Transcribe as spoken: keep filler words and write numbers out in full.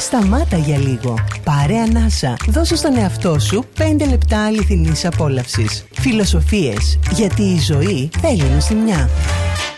Σταμάτα για λίγο. Πάρε ανάσα. Δώσε στον εαυτό σου πέντε λεπτά αληθινής απόλαυσης. Φιλοσοφίες. Γιατί η ζωή θέλει νοστιμιά.